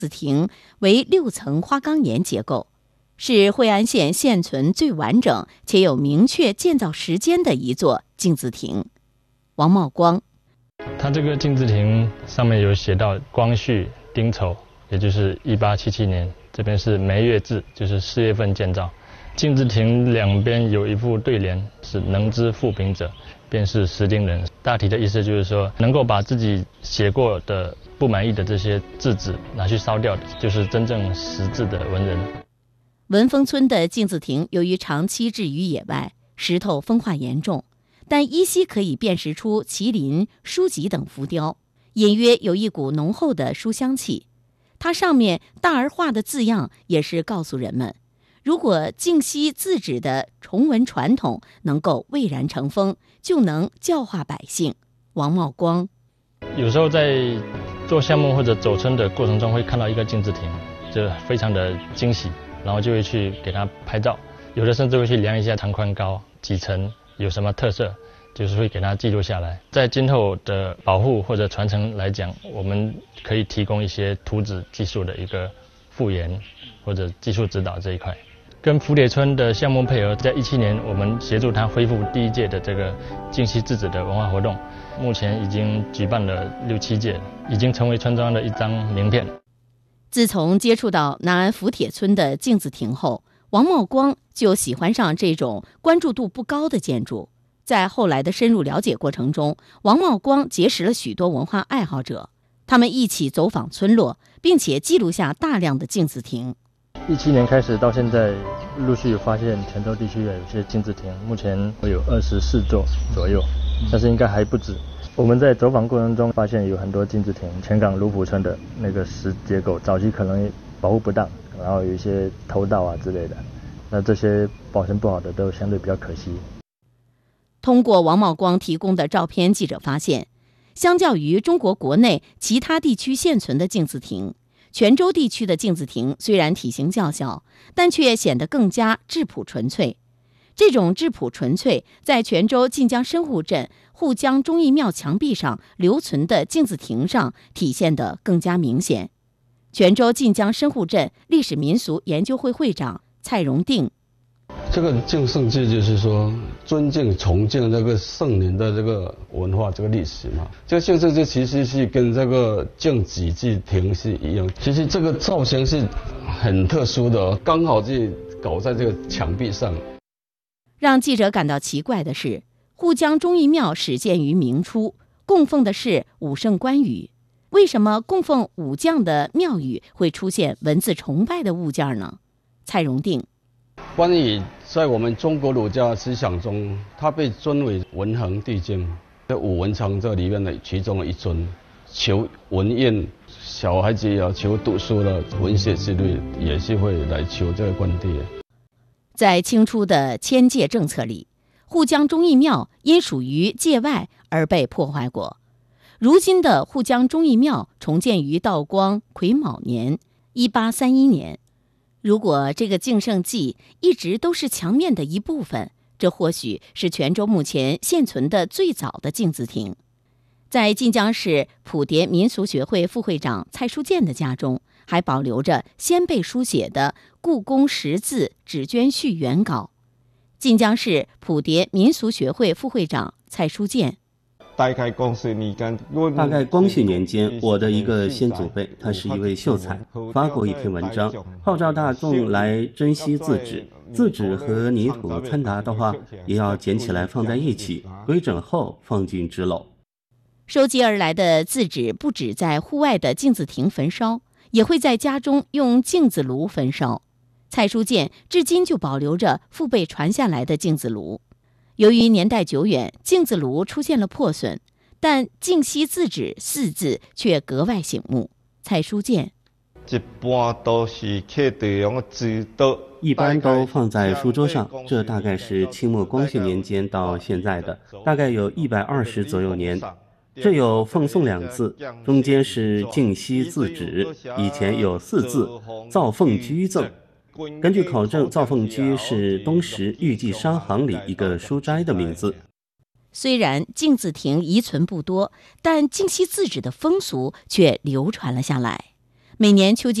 字亭为6层花岗岩结构，是惠安县现存最完整且有明确建造时间的一座镜字亭。王茂光， 它这个镜字亭上面有写到光绪丁丑，也就是1877年，这边是梅月至，就是4月份建造。镜字亭两边有一副对联，是能知赋评者，便是识丁人。大体的意思就是说，能够把自己写过的不满意的这些字纸拿去烧掉的，就是真正识字的文人。 文峰村的镜字亭由于长期置于野外，石头风化严重，但依稀可以辨识出麒麟、书籍等浮雕，隐约有一股浓厚的书香气。它上面大而化的字样也是告诉人们，如果净溪字纸的重文传统能够蔚然成风，就能教化百姓。王茂光， 有时候在做项目或者走村的过程中，会看到一个镜字亭，就非常的惊喜，然后就会去给它拍照，有的甚至会去量一下长宽高几层，有什么特色，就是会给它记录下来。在今后的保护或者传承来讲，我们可以提供一些图纸技术的一个复原或者技术指导这一块。跟福铁村的项目配合，在17年我们协助他恢复第1届的这个净溪字纸的文化活动，目前已经举办了6、7届，已经成为村庄的一张名片。 自从接触到南安福铁村的镜字亭后，王茂光就喜欢上这种关注度不高的建筑。在后来的深入了解过程中，王茂光结识了许多文化爱好者，他们一起走访村落，并且记录下大量的镜字亭。 17年开始到现在，陆续发现泉州地区有些镜字亭，目前有24座左右，但是应该还不止。我们在走访过程中发现有很多镜字亭，全港卢浦村的那个石结构早期可能保护不当，然后有一些偷盗啊之类的，那这些保存不好的都相对比较可惜。 通过王茂光提供的照片，记者发现，相较于中国国内其他地区现存的镜字亭，泉州地区的镜字亭虽然体型较小，但却显得更加质朴纯粹。这种质朴纯粹在泉州晋江深户镇护江忠义庙墙壁上留存的镜字亭上体现得更加明显。泉州晋江深户镇历史民俗研究会会长蔡荣定， 这个敬圣祭就是说尊敬崇敬这个圣人的这个文化这个历史嘛。这个敬圣祭其实是跟这个敬己祭亭是一样，其实这个造型是很特殊的，刚好是搞在这个墙壁上。 让记者感到奇怪的是，护江忠义庙始建于明初，供奉的是武圣关羽，为什么供奉武将的庙宇会出现文字崇拜的物件呢？蔡荣定， 关羽在我们中国儒家思想中，他被尊为文衡帝君，这武文成这里面的其中的一尊，求文宴，小孩子要求读书的文学之类，也是会来求这个关帝。 在清初的迁界政策里，护江忠义庙因属于界外而被破坏过。如今的护江忠义庙重建于道光癸卯年1831年。如果这个敬圣祭一直都是墙面的一部分，这或许是泉州目前现存的最早的镜字亭。在晋江市莆蝶民俗学会副会长蔡书建的家中，还保留着先辈书写的故宫识字纸绢序原稿。晋江市莆蝶民俗学会副会长蔡书建， 大概光绪年间，我的一个先祖辈，他是一位秀才，发过一篇文章，号召大众来珍惜字纸，字纸和泥土掺杂的话，也要捡起来放在一起，规整后放进纸篓。 收集而来的字纸不只在户外的镜字亭焚烧，也会在家中用镜字炉焚烧。蔡书建至今就保留着父辈传下来的镜字炉。由于年代久远，镜字炉出现了破损，但净溪字纸4字却格外醒目。蔡书建， 一般都放在书桌上，这大概是清末光绪年间到现在的，大概有120左右年。这有奉送2字，中间是净溪字纸，以前有4字造凤居赠。根据考证，造凤居是东石玉记商行里一个书斋的名字。 虽然镜字亭遗存不多，但净溪字纸的风俗却流传了下来。 每年秋季